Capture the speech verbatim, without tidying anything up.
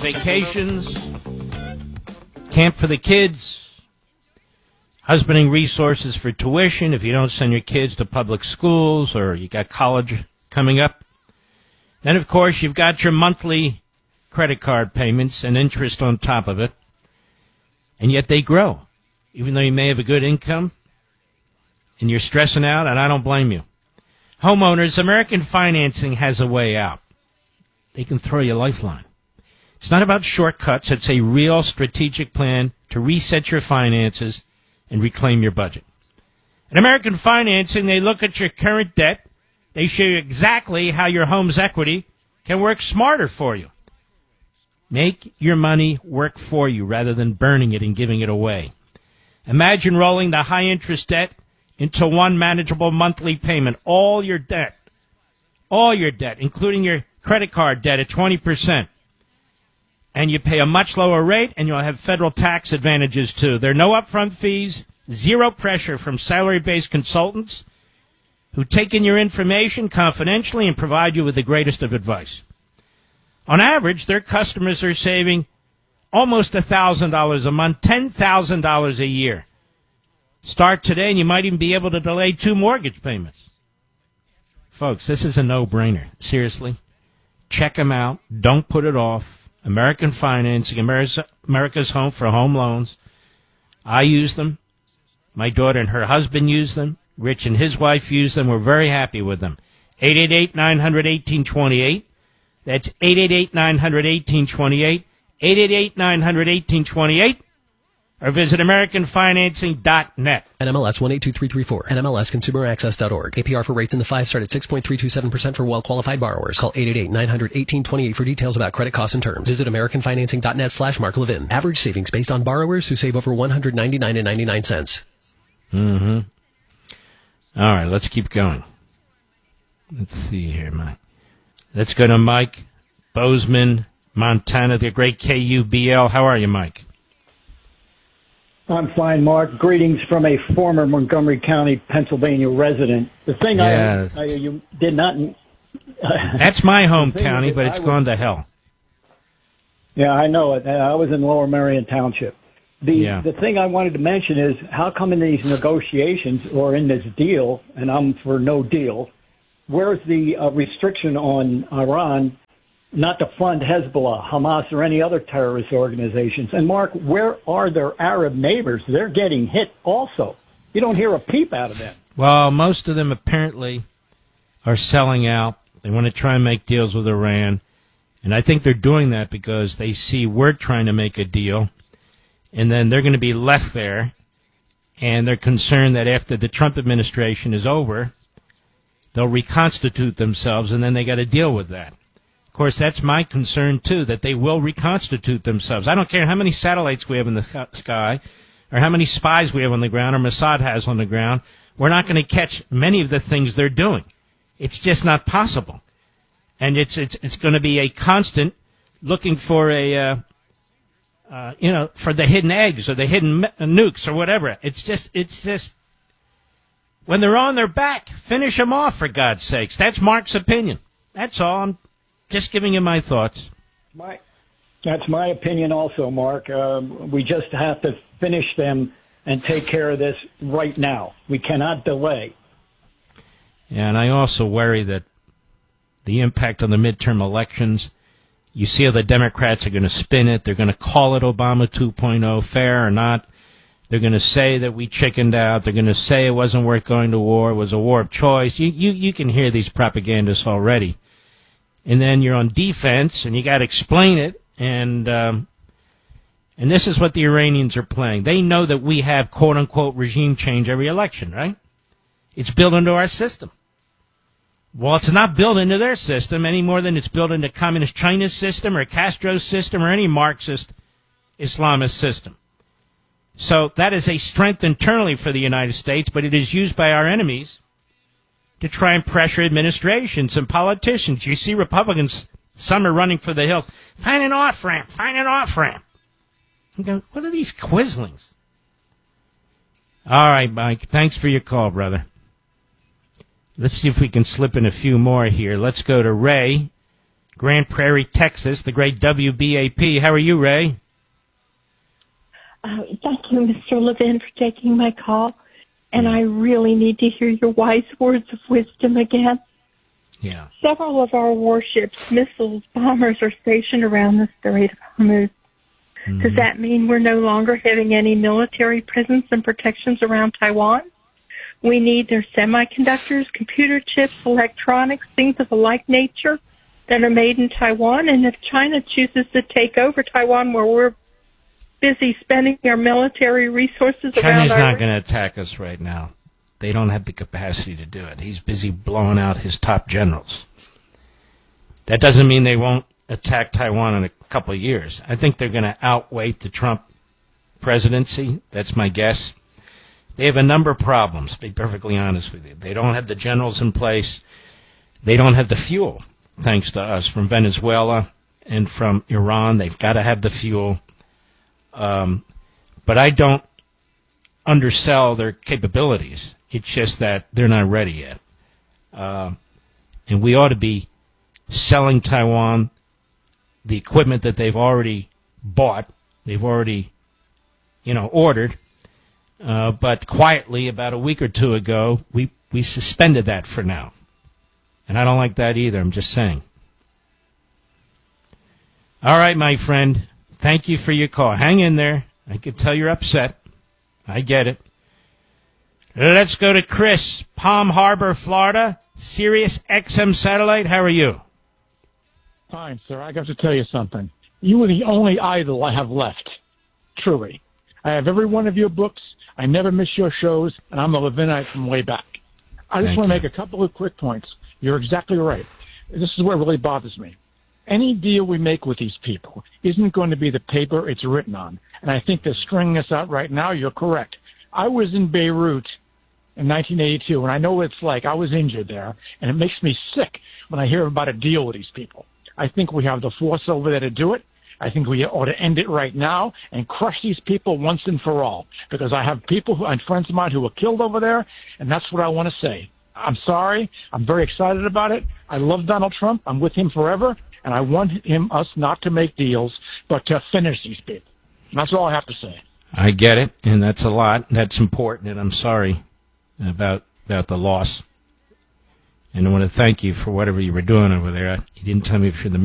vacations, camp for the kids, husbanding resources for tuition if you don't send your kids to public schools or you got college coming up. Then, of course, you've got your monthly credit card payments and interest on top of it. And yet they grow, even though you may have a good income and you're stressing out, and I don't blame you. Homeowners, American Financing has a way out. They can throw you a lifeline. It's not about shortcuts. It's a real strategic plan to reset your finances and reclaim your budget. At American Financing, they look at your current debt. They show you exactly how your home's equity can work smarter for you. Make your money work for you rather than burning it and giving it away. Imagine rolling the high-interest debt into one manageable monthly payment. All your debt, all your debt, including your credit card debt at twenty percent. And you pay a much lower rate, and you'll have federal tax advantages, too. There are no upfront fees, zero pressure from salary-based consultants who take in your information confidentially and provide you with the greatest of advice. On average, their customers are saving almost one thousand dollars a month, ten thousand dollars a year. Start today, and you might even be able to delay two mortgage payments. Folks, this is a no-brainer. Seriously. Check them out. Don't put it off. American Financing, America's, America's home for home loans. I use them. My daughter and her husband use them. Rich and his wife use them. We're very happy with them. eight eight eight, nine hundred, eighteen twenty-eight. That's eight eight eight, nine hundred, eighteen twenty-eight. eight eight eight, nine hundred, eighteen twenty-eight. Or visit American Financing dot net. N M L S one eight two three three four. N M L S consumer access dot org. A P R for rates in the five start at six point three two seven percent for well-qualified borrowers. Call eight eight eight, nine hundred, eighteen twenty-eight for details about credit costs and terms. Visit American Financing dot net slash Mark Levin. Average savings based on borrowers who save over one hundred ninety-nine dollars and ninety-nine cents. Mm-hmm. All right, let's keep going. Let's see here, Mike. Let's go to Mike Bozeman, Montana, the great K U B L. How are you, Mike? I'm fine, Mark. Greetings from a former Montgomery County, Pennsylvania resident. The thing yes. I, I you did not... That's my home county, but it's was, gone to hell. Yeah, I know it. I was in Lower Merion Township. The yeah. the thing I wanted to mention is how come in these negotiations or in this deal, and I'm for no deal, where's the uh, restriction on Iran not to fund Hezbollah, Hamas, or any other terrorist organizations? And, Mark, where are their Arab neighbors? They're getting hit also. You don't hear a peep out of them. Well, most of them apparently are selling out. They want to try and make deals with Iran. And I think they're doing that because they see we're trying to make a deal. And then they're going to be left there. And they're concerned that after the Trump administration is over, they'll reconstitute themselves, and then they got to deal with that. Of course, that's my concern, too, that they will reconstitute themselves. I don't care how many satellites we have in the sky or how many spies we have on the ground or Mossad has on the ground. We're not going to catch many of the things they're doing. It's just not possible. And it's it's it's going to be a constant looking for a, uh, uh, you know, for the hidden eggs or the hidden me- nukes or whatever. It's just, it's just, when they're on their back, finish them off, for God's sakes. That's Mark's opinion. That's all. I'm just giving you my thoughts. My, that's my opinion also, Mark. Um, we just have to finish them and take care of this right now. We cannot delay. Yeah, and I also worry that the impact on the midterm elections, you see how the Democrats are going to spin it. They're going to call it Obama two point oh, fair or not. They're going to say that we chickened out. They're going to say it wasn't worth going to war. It was a war of choice. You, you, you can hear these propagandists already. And then you're on defense, and you got to explain it. And um, and this is what the Iranians are playing. They know that we have, quote-unquote, regime change every election, right? It's built into our system. Well, it's not built into their system any more than it's built into Communist China's system or Castro's system or any Marxist Islamist system. So that is a strength internally for the United States, but it is used by our enemies to try and pressure administrations and politicians. You see Republicans, some are running for the hills. Find an off-ramp, find an off-ramp. I'm going, what are these quislings? All right, Mike, thanks for your call, brother. Let's see if we can slip in a few more here. Let's go to Ray Grand Prairie, Texas, the great W B A P. How are you, Ray? Uh, thank you, Mister Levin, for taking my call. And I really need to hear your wise words of wisdom again. Yeah. Several of our warships, missiles, bombers are stationed around the Strait of Hormuz. Mm-hmm. Does that mean we're no longer having any military presence and protections around Taiwan? We need their semiconductors, computer chips, electronics, things of a like nature that are made in Taiwan. And if China chooses to take over Taiwan where we're busy spending our military resources China's around our... not going to attack us right now. They don't have the capacity to do it. He's busy blowing out his top generals. That doesn't mean they won't attack Taiwan in a couple of years. I think they're going to outwait the Trump presidency. That's my guess. They have a number of problems, to be perfectly honest with you. They don't have the generals in place. They don't have the fuel, thanks to us, from Venezuela and from Iran. They've got to have the fuel. Um, but I don't undersell their capabilities. It's just that they're not ready yet. Uh, and we ought to be selling Taiwan the equipment that they've already bought. They've already, you know, ordered. Uh, but quietly, about a week or two ago, we, we suspended that for now. And I don't like that either. I'm just saying. All right, my friend. Thank you for your call. Hang in there. I can tell you're upset. I get it. Let's go to Chris, Palm Harbor, Florida, Sirius X M satellite. How are you? Fine, sir. I got to tell you something. You are the only idol I have left. Truly. I have every one of your books. I never miss your shows, and I'm a Levinite from way back. I just Thank want to you. make a couple of quick points. You're exactly right. This is what really bothers me. Any deal we make with these people isn't going to be the paper it's written on. And I think they're stringing us out right now. You're correct. I was in Beirut in nineteen eighty-two, and I know what it's like. I was injured there, and it makes me sick when I hear about a deal with these people. I think we have the force over there to do it. I think we ought to end it right now and crush these people once and for all, because I have people who, and friends of mine who were killed over there, and that's what I want to say. I'm sorry. I'm very excited about it. I love Donald Trump. I'm with him forever, and I want him, us not to make deals, but to finish these people. And that's all I have to say. I get it, and that's a lot. That's important, and I'm sorry about about the loss. And I want to thank you for whatever you were doing over there. You didn't tell me if you're the